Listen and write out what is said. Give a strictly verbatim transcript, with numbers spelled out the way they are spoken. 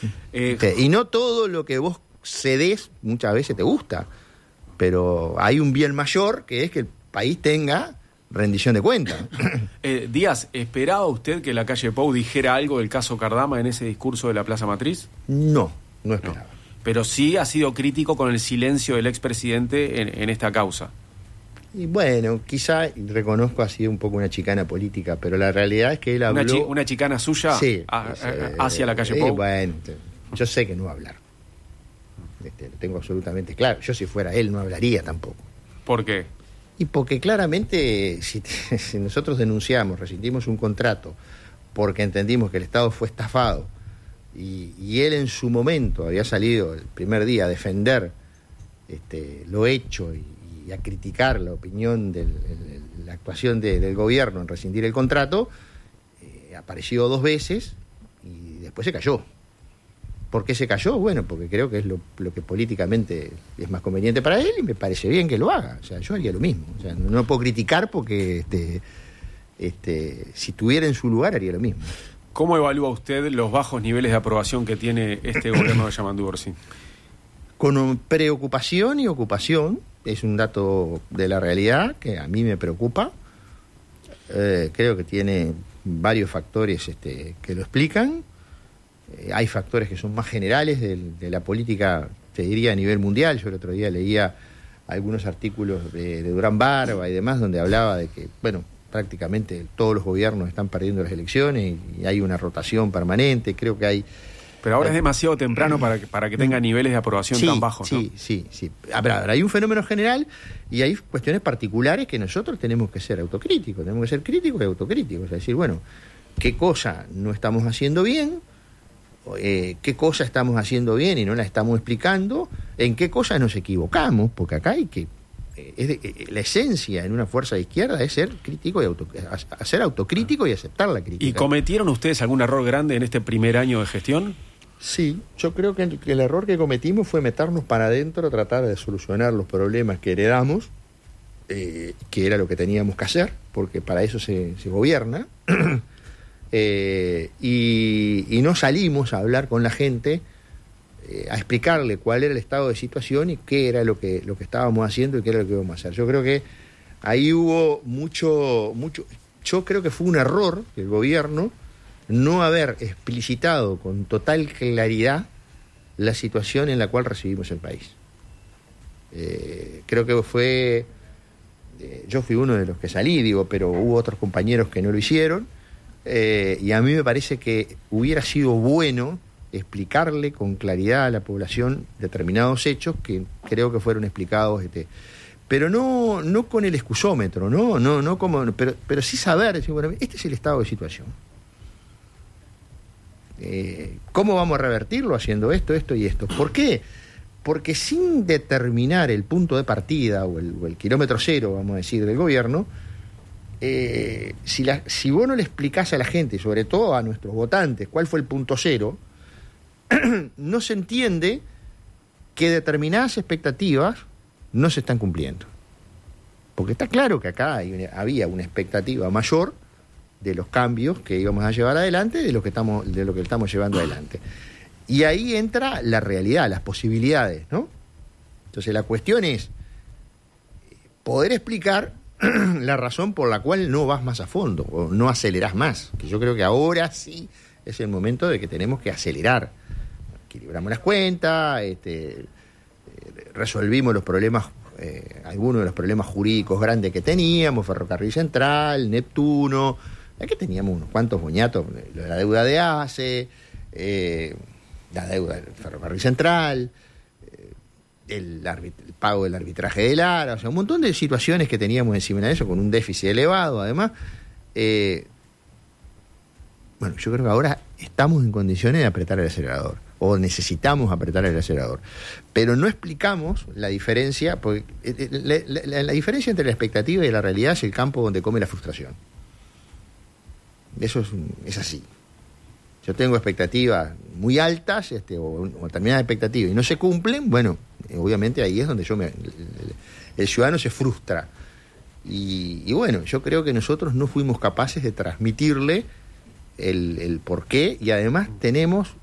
Eh, y no todo lo que vos cedés muchas veces te gusta, pero hay un bien mayor que es que el país tenga rendición de cuentas. eh, Díaz, ¿esperaba usted que la calle Pou dijera algo del caso Cardama en ese discurso de la Plaza Matriz? No, no esperaba. No. Pero sí ha sido crítico con el silencio del expresidente en, en esta causa. Y bueno, quizá reconozco ha sido un poco una chicana política, pero la realidad es que él habló... ¿Una, chi- una chicana suya sí, a, pues, a, eh, hacia la calle eh, Pou? Bueno, yo sé que no va a hablar. Este, lo tengo absolutamente claro. Yo si fuera él no hablaría tampoco. ¿Por qué? Y porque claramente si, si nosotros denunciamos, rescindimos un contrato porque entendimos que el Estado fue estafado y, y él en su momento había salido el primer día a defender este, lo hecho y, y a criticar la opinión, de la actuación de, del gobierno en rescindir el contrato, eh, apareció dos veces y después se cayó. ¿Por qué se cayó? Bueno, porque creo que es lo, lo que políticamente es más conveniente para él y me parece bien que lo haga. O sea, yo haría lo mismo. O sea, no, no lo puedo criticar porque este, este, si estuviera en su lugar haría lo mismo. ¿Cómo evalúa usted los bajos niveles de aprobación que tiene este gobierno de Yamandú Orsi? Con preocupación y ocupación. Es un dato de la realidad que a mí me preocupa. Eh, creo que tiene varios factores este, que lo explican. Eh, hay factores que son más generales de, de la política, te diría, a nivel mundial. Yo el otro día leía algunos artículos de, de Durán Barba y demás, donde hablaba de que, bueno, prácticamente todos los gobiernos están perdiendo las elecciones y, y hay una rotación permanente. Creo que hay... Pero ahora es demasiado temprano para que, para que tenga niveles de aprobación sí, tan bajos, ¿no? Sí, sí, sí. A ver, a ver, hay un fenómeno general y hay cuestiones particulares que nosotros tenemos que ser autocríticos, tenemos que ser críticos y autocríticos. Es decir, bueno, ¿qué cosa no estamos haciendo bien? Eh, ¿Qué cosa estamos haciendo bien y no la estamos explicando? ¿En qué cosas nos equivocamos? Porque acá hay que... Eh, es de, eh, la esencia en una fuerza de izquierda es ser crítico y auto, a, ser autocrítico y aceptar la crítica. ¿Y cometieron ustedes algún error grande en este primer año de gestión? Sí, yo creo que el, que el error que cometimos fue meternos para adentro, tratar de solucionar los problemas que heredamos, eh, que era lo que teníamos que hacer, porque para eso se, se gobierna, eh, y, y no salimos a hablar con la gente, eh, a explicarle cuál era el estado de situación y qué era lo que, lo que estábamos haciendo y qué era lo que íbamos a hacer. Yo creo que ahí hubo mucho, mucho, yo creo que fue un error del gobierno no haber explicitado con total claridad la situación en la cual recibimos el país. Eh, creo que fue... Eh, yo fui uno de los que salí, digo, pero hubo otros compañeros que no lo hicieron, eh, y a mí me parece que hubiera sido bueno explicarle con claridad a la población determinados hechos que creo que fueron explicados, este, pero no, no con el excusómetro, no, no, no como, pero, pero sí saber, decir, bueno, este es el estado de situación. Eh, ¿Cómo vamos a revertirlo? Haciendo esto, esto y esto. ¿Por qué? Porque sin determinar el punto de partida o el, o el kilómetro cero, vamos a decir, del gobierno, eh, si, la, si vos no le explicás a la gente, sobre todo a nuestros votantes, cuál fue el punto cero, no se entiende que determinadas expectativas no se están cumpliendo. Porque está claro que acá hay una, había una expectativa mayor de los cambios que íbamos a llevar adelante, de lo que estamos, de lo que estamos llevando adelante. Y ahí entra la realidad, las posibilidades, ¿no? Entonces la cuestión es poder explicar la razón por la cual no vas más a fondo, o no acelerás más, que yo creo que ahora sí es el momento de que tenemos que acelerar. Equilibramos las cuentas, este, resolvimos los problemas, eh, algunos de los problemas jurídicos grandes que teníamos, Ferrocarril Central, Neptuno. Aquí teníamos unos cuantos boñatos, la deuda de ACE, eh, la deuda del Ferrocarril Central, eh, el, arbit- el pago del arbitraje de Lara, o sea, un montón de situaciones que teníamos encima de eso, con un déficit elevado, además. Eh, bueno, yo creo que ahora estamos en condiciones de apretar el acelerador, o necesitamos apretar el acelerador, pero no explicamos la diferencia, porque la, la, la diferencia entre la expectativa y la realidad es el campo donde come la frustración. Eso es, es así. Yo tengo expectativas muy altas, este, o, o determinadas expectativas y no se cumplen, bueno, obviamente ahí es donde yo me, el, el, el ciudadano se frustra. Y, y bueno, yo creo que nosotros no fuimos capaces de transmitirle el, el porqué, y además tenemos